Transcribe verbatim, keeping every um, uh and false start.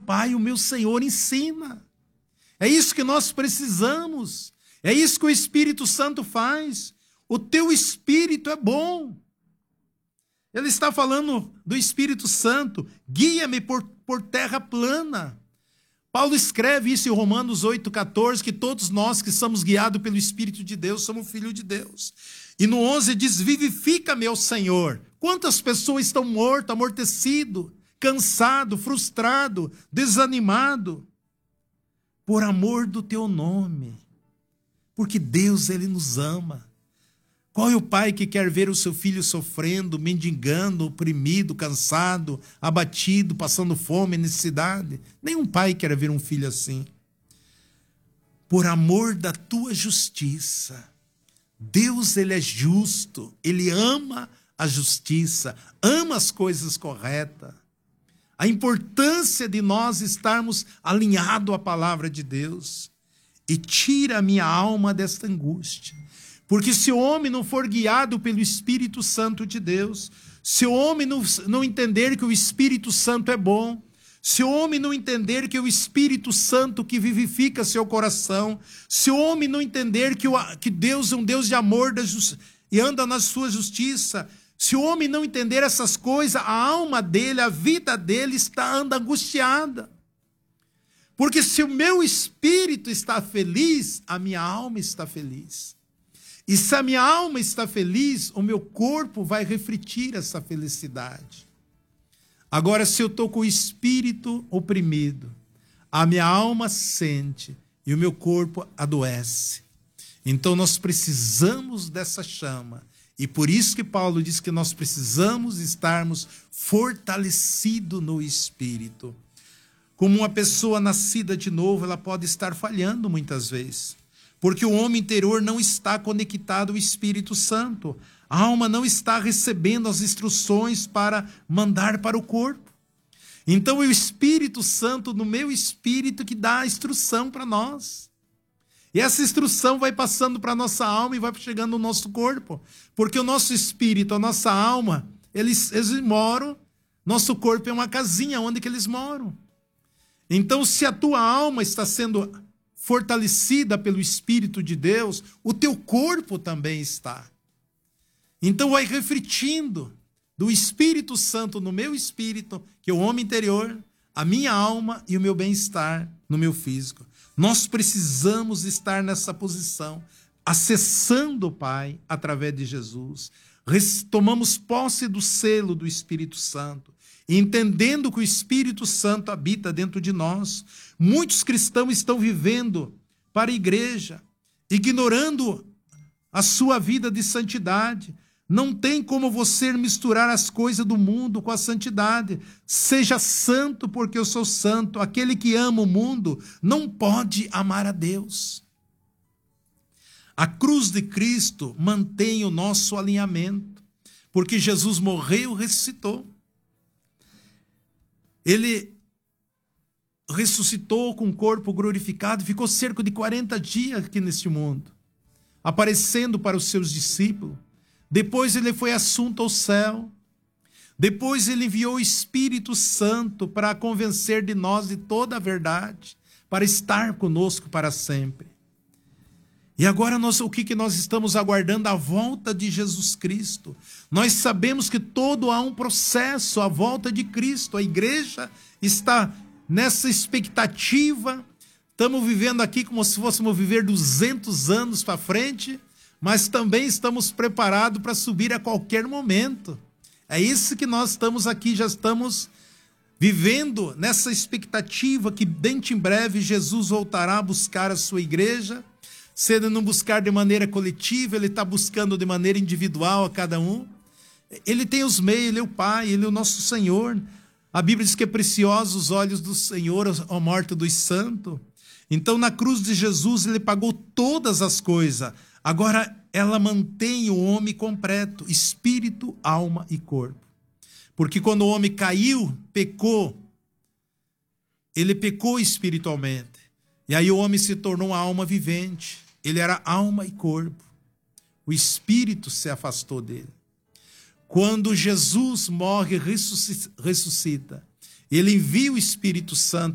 Pai, o meu Senhor, ensina. É isso que nós precisamos. É isso que o Espírito Santo faz. O teu Espírito é bom. Ele está falando do Espírito Santo. Guia-me por, por terra plana. Paulo escreve isso em Romanos oito, quatorze, que todos nós que somos guiados pelo Espírito de Deus, somos filhos de Deus. E no onze diz, vivifica-me, ó Senhor. Quantas pessoas estão mortas, amortecidas, cansado, frustrado, desanimado, por amor do teu nome, porque Deus, Ele nos ama. Qual é o pai que quer ver o seu filho sofrendo, mendigando, oprimido, cansado, abatido, passando fome, necessidade? Nenhum pai quer ver um filho assim. Por amor da tua justiça, Deus, Ele é justo, Ele ama a justiça, ama as coisas corretas. A importância de nós estarmos alinhados à palavra de Deus. E tira a minha alma desta angústia. Porque se o homem não for guiado pelo Espírito Santo de Deus, se o homem não, não entender que o Espírito Santo é bom, se o homem não entender que o Espírito Santo que vivifica seu coração, se o homem não entender que, o, que Deus é um Deus de amor da just, e anda na sua justiça, se o homem não entender essas coisas, a alma dele, a vida dele está anda angustiada. Porque se o meu espírito está feliz, a minha alma está feliz. E se a minha alma está feliz, o meu corpo vai refletir essa felicidade. Agora, se eu estou com o espírito oprimido, a minha alma sente e o meu corpo adoece. Então nós precisamos dessa chama. E por isso que Paulo diz que nós precisamos estarmos fortalecidos no espírito. Como uma pessoa nascida de novo, ela pode estar falhando muitas vezes. Porque o homem interior não está conectado ao Espírito Santo. A alma não está recebendo as instruções para mandar para o corpo. Então é o Espírito Santo, no meu espírito, que dá a instrução para nós. E essa instrução vai passando para a nossa alma e vai chegando no nosso corpo. Porque o nosso espírito, a nossa alma, eles, eles moram, nosso corpo é uma casinha onde que eles moram. Então, se a tua alma está sendo fortalecida pelo Espírito de Deus, o teu corpo também está. Então vai refletindo do Espírito Santo no meu espírito, que é o homem interior, a minha alma e o meu bem-estar no meu físico. Nós precisamos estar nessa posição, acessando o Pai através de Jesus. Tomamos posse do selo do Espírito Santo, entendendo que o Espírito Santo habita dentro de nós. Muitos cristãos estão vivendo para a igreja, ignorando a sua vida de santidade. Não tem como você misturar as coisas do mundo com a santidade. Seja santo porque eu sou santo. Aquele que ama o mundo não pode amar a Deus. A cruz de Cristo mantém o nosso alinhamento, porque Jesus morreu e ressuscitou. Ele ressuscitou com o corpo glorificado, ficou cerca de quarenta dias aqui neste mundo, aparecendo para os seus discípulos. Depois ele foi assunto ao céu. Depois ele enviou o Espírito Santo para convencer de nós de toda a verdade, para estar conosco para sempre. E agora nós, o que, que nós estamos aguardando? A volta de Jesus Cristo. Nós sabemos que todo há um processo, a volta de Cristo. A igreja está nessa expectativa. Estamos vivendo aqui como se fôssemos viver duzentos anos para frente, mas também estamos preparados para subir a qualquer momento. É isso que nós estamos aqui, já estamos vivendo nessa expectativa que dentro em breve Jesus voltará a buscar a sua igreja. Se ele não buscar de maneira coletiva, ele está buscando de maneira individual a cada um. Ele tem os meios, ele é o Pai, ele é o nosso Senhor. A Bíblia diz que é precioso os olhos do Senhor, a morte dos santos. Então, na cruz de Jesus, ele pagou todas as coisas. Agora, ela mantém o homem completo, espírito, alma e corpo. Porque quando o homem caiu, pecou, ele pecou espiritualmente. E aí o homem se tornou uma alma vivente. Ele era alma e corpo. O espírito se afastou dele. Quando Jesus morre e ressuscita, ele envia o Espírito Santo